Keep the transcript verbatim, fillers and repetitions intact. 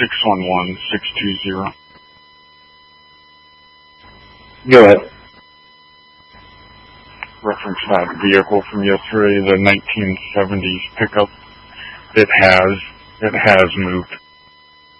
six one one, six two zero. Go ahead. Reference that vehicle from yesterday, the nineteen seventies pickup. It has, it has moved.